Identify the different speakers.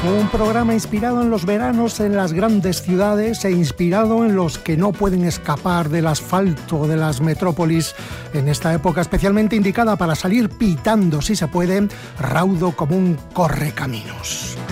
Speaker 1: Un programa inspirado en los veranos en las grandes ciudades e inspirado en los que no pueden escapar del asfalto de las metrópolis en esta época especialmente indicada para salir pitando, si se puede, raudo como un correcaminos.